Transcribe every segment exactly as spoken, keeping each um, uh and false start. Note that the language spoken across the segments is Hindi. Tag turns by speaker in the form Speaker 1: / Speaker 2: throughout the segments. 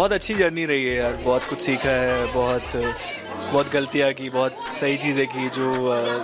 Speaker 1: बहुत अच्छी जर्नी रही है यार, बहुत कुछ सीखा है, बहुत बहुत गलतियाँ की, बहुत सही चीज़ें की, जो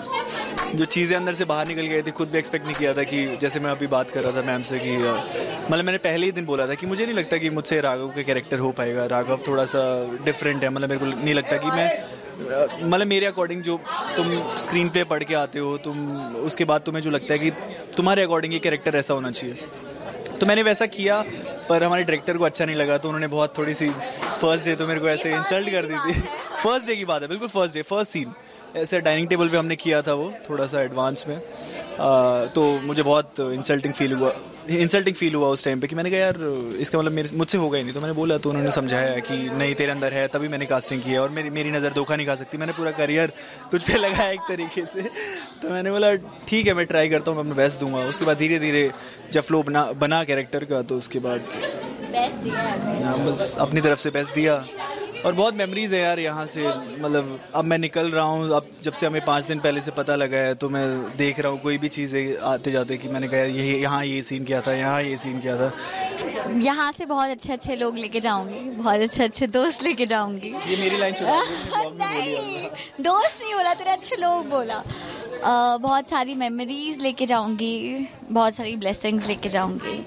Speaker 1: जो चीज़ें अंदर से बाहर निकल गई थी, खुद भी एक्सपेक्ट नहीं किया था कि जैसे मैं अभी बात कर रहा था मैम से कि मतलब मैंने पहले ही दिन बोला था कि मुझे नहीं लगता कि मुझसे राघव का कैरेक्टर हो पाएगा, राघव थोड़ा सा डिफरेंट है, मतलब मेरे को नहीं लगता कि मैं मतलब मेरे अकॉर्डिंग जो तुम स्क्रीन पे पढ़ के आते हो तुम, उसके बाद तुम्हें जो लगता है कि तुम्हारे अकॉर्डिंग ये कैरेक्टर ऐसा होना चाहिए, तो मैंने वैसा किया। पर हमारे डायरेक्टर को अच्छा नहीं लगा, तो उन्होंने बहुत थोड़ी सी फर्स्ट डे तो मेरे को ऐसे इंसल्ट कर दी थी। फर्स्ट डे की बात है, बिल्कुल फर्स्ट डे, फर्स्ट सीन ऐसे डाइनिंग टेबल पे हमने किया था वो थोड़ा सा एडवांस में, आ, तो मुझे बहुत इंसल्टिंग फील हुआ इंसल्टिंग फील हुआ उस टाइम पे कि मैंने कहा यार इसका मतलब मेरे मुझसे होगा ही नहीं, तो मैंने बोला, तो उन्होंने समझाया कि नहीं तेरे अंदर है, तभी मैंने कास्टिंग की है और मेरी मेरी नज़र धोखा नहीं खा सकती, मैंने पूरा करियर तुझ पे लगाया एक तरीके से। तो मैंने बोला ठीक है मैं ट्राई करता हूँ, मैं अपना बेस्ट दूंगा। उसके बाद धीरे धीरे जब फ्लो बना बना कैरेक्टर का, तो उसके बाद
Speaker 2: बेस्ट दिया,
Speaker 1: बस अपनी तरफ से बेस्ट दिया। और बहुत मेमोरीज है यार यहाँ से, मतलब अब मैं निकल रहा हूँ, अब जब से हमें पाँच दिन पहले से पता लगा है, तो मैं देख रहा हूँ कोई भी चीज़ें आते जाते कि मैंने कहा ये यहाँ ये सीन किया था, यहाँ ये सीन किया था।
Speaker 2: यहाँ से बहुत अच्छे अच्छे लोग लेके जाऊंगी, बहुत अच्छे अच्छे दोस्त लेके जाऊंगी।
Speaker 1: ये मेरी लाइन
Speaker 2: नहीं, दोस्त नहीं बोला, तेरे अच्छे लोग बोला। Uh, बहुत सारी मेमोरीज लेके जाऊंगी, बहुत सारी ब्लेसिंग्स लेके जाऊंगी,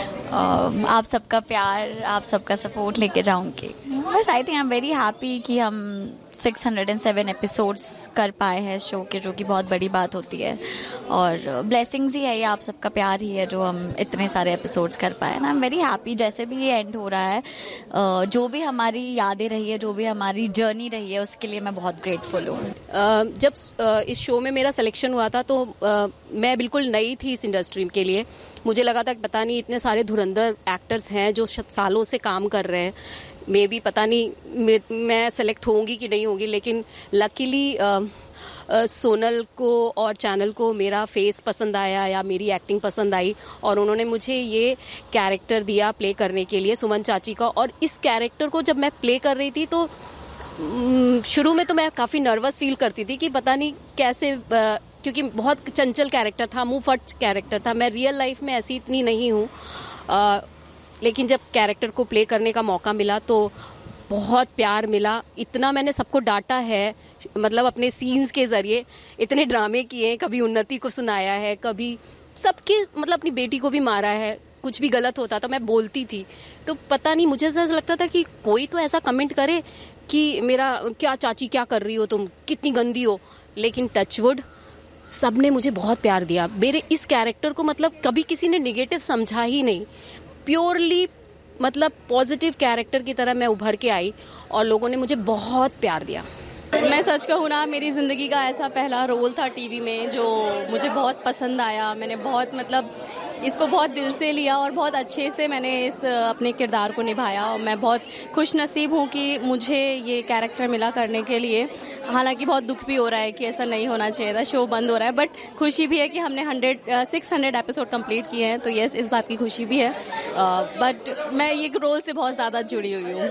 Speaker 2: uh, आप सबका प्यार, आप सबका सपोर्ट लेके जाऊंगी। बस I think I am very happy कि हम छह सौ सात एपिसोड्स कर पाए हैं शो के, जो कि बहुत बड़ी बात होती है, और ब्लेसिंग्स ही है ये, आप सबका प्यार ही है जो हम इतने सारे एपिसोड्स कर पाए ना। आई एम वेरी हैप्पी जैसे भी ये एंड हो रहा है, uh, जो भी हमारी यादें रही है, जो भी हमारी जर्नी रही है, उसके लिए मैं बहुत ग्रेटफुल हूँ।
Speaker 3: uh, जब uh, इस शो में मेरा सिलेक्शन हुआ था, तो uh, मैं बिल्कुल नई थी इस इंडस्ट्री के लिए। मुझे लगा था कि पता नहीं इतने सारे धुरंधर एक्टर्स हैं जो सालों से काम कर रहे हैं, मे बी पता नहीं मैं सेलेक्ट होंगी कि नहीं होंगी, लेकिन लकीली सोनल को और चैनल को मेरा फेस पसंद आया या मेरी एक्टिंग पसंद आई, और उन्होंने मुझे ये कैरेक्टर दिया प्ले करने के लिए, सुमन चाची का। और इस कैरेक्टर को जब मैं प्ले कर रही थी, तो शुरू में तो मैं काफ़ी नर्वस फील करती थी कि पता नहीं कैसे, क्योंकि बहुत चंचल कैरेक्टर था, मुंह फट कैरेक्टर था। मैं रियल लाइफ में ऐसी इतनी नहीं हूँ, लेकिन जब कैरेक्टर को प्ले करने का मौका मिला तो बहुत प्यार मिला। इतना मैंने सबको डांटा है, मतलब अपने सीन्स के ज़रिए इतने ड्रामे किए, कभी उन्नति को सुनाया है, कभी सबकी, मतलब अपनी बेटी को भी मारा है, कुछ भी गलत होता था मैं बोलती थी। तो पता नहीं, मुझे ऐसा लगता था कि कोई तो ऐसा कमेंट करे कि मेरा क्या चाची क्या कर रही हो तुम, कितनी गंदी हो, लेकिन टचवुड सब ने मुझे बहुत प्यार दिया। मेरे इस कैरेक्टर को मतलब कभी किसी ने निगेटिव समझा ही नहीं, प्योरली मतलब पॉजिटिव कैरेक्टर की तरह मैं उभर के आई और लोगों ने मुझे बहुत प्यार दिया।
Speaker 4: मैं सच कहूँ ना, मेरी ज़िंदगी का ऐसा पहला रोल था टीवी में जो मुझे बहुत पसंद आया। मैंने बहुत मतलब इसको बहुत दिल से लिया और बहुत अच्छे से मैंने इस अपने किरदार को निभाया, और मैं बहुत खुश नसीब हूँ कि मुझे ये कैरेक्टर मिला करने के लिए। हालांकि बहुत दुख भी हो रहा है कि ऐसा नहीं होना चाहिए था, शो बंद हो रहा है, बट खुशी भी है कि हमने hundred six hundred episode complete किए हैं, तो यस इस बात की खुशी भी है। बट uh, मैं ये रोल से बहुत ज़्यादा जुड़ी हुई हूँ।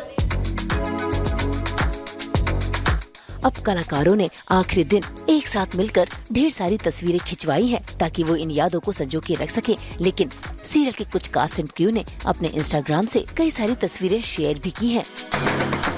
Speaker 5: अब कलाकारों ने आखिरी दिन एक साथ मिलकर ढेर सारी तस्वीरें खिंचवाई हैं ताकि वो इन यादों को संजो के रख सके। लेकिन सीरियल के कुछ कास्ट एंड क्रू ने अपने इंस्टाग्राम से कई सारी तस्वीरें शेयर भी की हैं।